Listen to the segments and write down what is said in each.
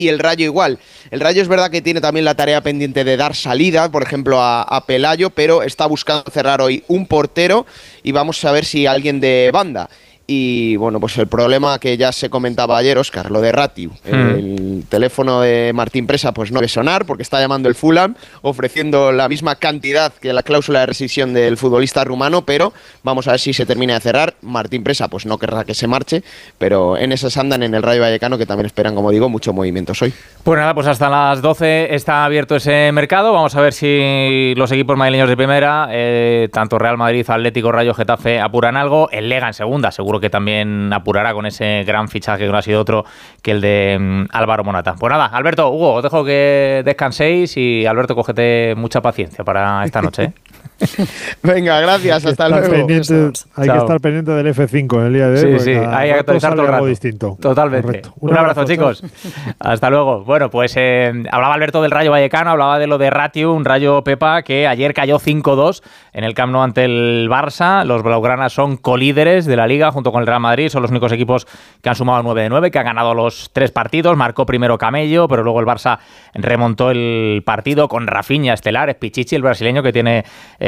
y el Rayo igual. El Rayo es verdad que tiene también la tarea pendiente de dar salida, por ejemplo, a Pelayo, pero está buscando cerrar hoy un portero y vamos a ver si alguien de banda. Y bueno, pues el problema que ya se comentaba ayer, Óscar, lo de Ratiu. El teléfono de Martín Presa pues no debe sonar porque está llamando el Fulham ofreciendo la misma cantidad que la cláusula de rescisión del futbolista rumano, pero vamos a ver si se termina de cerrar. Martín Presa pues no querrá que se marche, pero en esas andan en el Rayo Vallecano, que también esperan, como digo, mucho movimiento hoy. Pues nada, pues hasta las 12 está abierto ese mercado. Vamos a ver si los equipos madrileños de primera, tanto Real Madrid, Atlético, Rayo, Getafe, apuran algo. El Lega en segunda, seguro que también apurará con ese gran fichaje que no ha sido otro que el de Álvaro Morata. Pues nada, Alberto, Hugo, os dejo que descanséis y Alberto, cógete mucha paciencia para esta noche, ¿eh? Venga, gracias, hasta luego. Hay que estar pendiente del F5 en el día de hoy. Sí, hay que actualizar todo el rato. Distinto. Totalmente. Correcto. Un abrazo, chicos. Hasta luego. Bueno, pues hablaba Alberto del Rayo Vallecano, hablaba de lo de Ratiu, un Rayo Pepa que ayer cayó 5-2 en el Camp Nou ante el Barça. Los blaugranas son colíderes de la Liga junto con el Real Madrid, son los únicos equipos que han sumado 9 de 9, que han ganado los 3 partidos. Marcó primero Camello, pero luego el Barça remontó el partido con Rafinha estelar, Pichichi, el brasileño, que tiene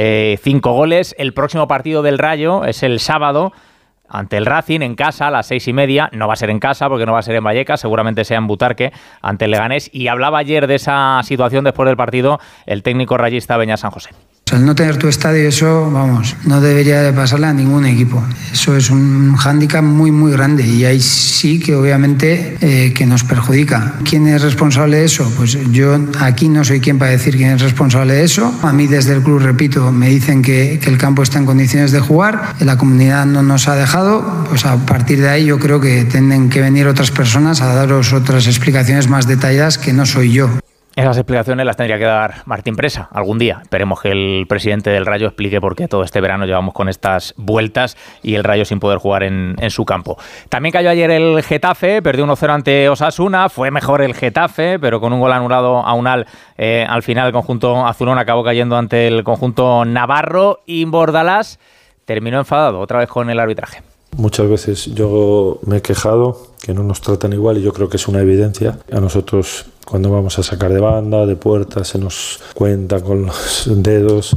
5 goles. El próximo partido del Rayo es el sábado ante el Racing en casa a las 6:30. No va a ser en casa porque no va a ser en Vallecas, seguramente sea en Butarque ante el Leganés. Y hablaba ayer de esa situación después del partido el técnico rayista Beñat San José. Al no tener tu estadio, eso, vamos, no debería de pasarle a ningún equipo. Eso es un hándicap muy, muy grande y ahí sí que obviamente que nos perjudica. ¿Quién es responsable de eso? Pues yo aquí no soy quien para decir quién es responsable de eso. A mí desde el club, repito, me dicen que el campo está en condiciones de jugar, la comunidad no nos ha dejado, pues a partir de ahí yo creo que tienen que venir otras personas a daros otras explicaciones más detalladas que no soy yo. Esas explicaciones las tendría que dar Martín Presa algún día. Esperemos que el presidente del Rayo explique por qué todo este verano llevamos con estas vueltas y el Rayo sin poder jugar en su campo. También cayó ayer el Getafe, perdió 1-0 ante Osasuna, fue mejor el Getafe, pero con un gol anulado a Unal, al final el conjunto azulón acabó cayendo ante el conjunto navarro y Bordalás terminó enfadado otra vez con el arbitraje. Muchas veces yo me he quejado que no nos tratan igual y yo creo que es una evidencia. A nosotros cuando vamos a sacar de banda, de puerta, se nos cuenta con los dedos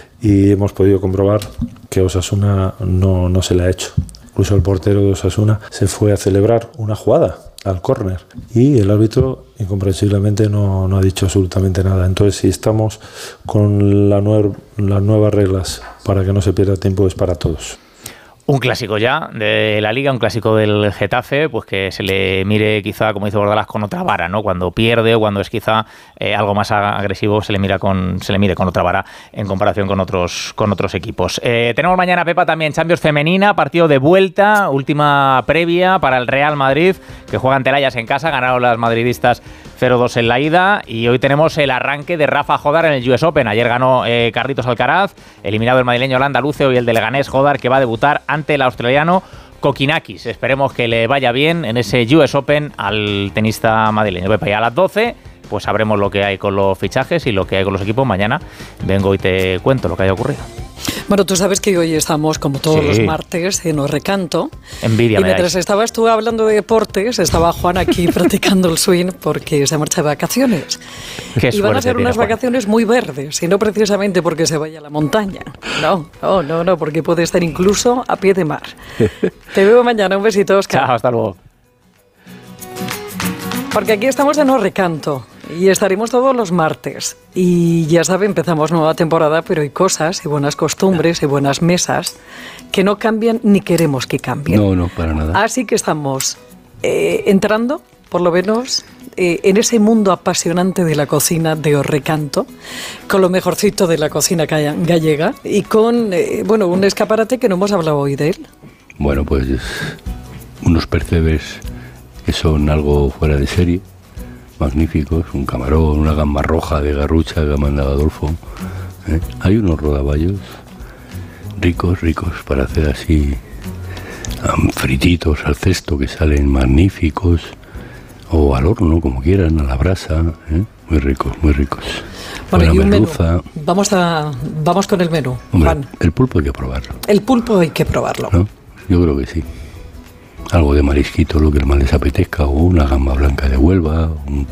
y hemos podido comprobar que Osasuna no se le ha hecho. Incluso el portero de Osasuna se fue a celebrar una jugada al córner y el árbitro incomprensiblemente no ha dicho absolutamente nada. Entonces, si estamos con las nuevas reglas para que no se pierda tiempo, es para todos. Un clásico ya de la Liga, un clásico del Getafe, pues que se le mire quizá, como dice Bordalás, con otra vara, ¿no? Cuando pierde o cuando es quizá algo más agresivo, se le mire con otra vara en comparación con otros equipos. Tenemos mañana, Pepa, también Champions femenina, partido de vuelta, última previa para el Real Madrid, que juega ante el Ajax en casa, ganaron las madridistas 0-2 en la ida, y hoy tenemos el arranque de Rafa Jodar en el US Open. Ayer ganó Carlitos Alcaraz, eliminado el madrileño Landa Luce, hoy el de Leganés Jodar, que va a debutar ante el australiano Kokinakis. Esperemos que le vaya bien en ese US Open al tenista madrileño. Y a las 12 pues sabremos lo que hay con los fichajes y lo que hay con los equipos. Mañana vengo y te cuento lo que haya ocurrido. Bueno, tú sabes que hoy estamos, como todos los martes, en Os Recanto. Envidia. Y mientras estabas tú hablando de deportes, estaba Juan aquí practicando el swing porque se marcha de vacaciones. Qué y van a ser unas Juan. Vacaciones muy verdes, y no precisamente porque se vaya a la montaña. No, porque puede estar incluso a pie de mar. Te veo mañana. Un besito, Óscar. Chao, hasta luego. Porque aquí estamos en Os Recanto y estaremos todos los martes. Y ya sabe, empezamos nueva temporada, pero hay cosas y buenas costumbres y buenas mesas que no cambian ni queremos que cambien. No, para nada. Así que estamos entrando, por lo menos, en ese mundo apasionante de la cocina de Os Recanto, con lo mejorcito de la cocina gallega y con, un escaparate que no hemos hablado hoy de él. Bueno, pues unos percebes que son algo fuera de serie, magníficos, un camarón, una gamba roja de garrucha que ha mandado Adolfo. Hay unos rodaballos ricos para hacer así frititos al cesto que salen magníficos, o al horno, como quieran, a la brasa, muy ricos. Bueno, y un merluza. Menú. Vamos con el menú. Hombre, Juan. el pulpo hay que probarlo. El pulpo hay que probarlo. ¿No? Yo creo que sí. Algo de marisquito, lo que más les apetezca, o una gamba blanca de Huelva, un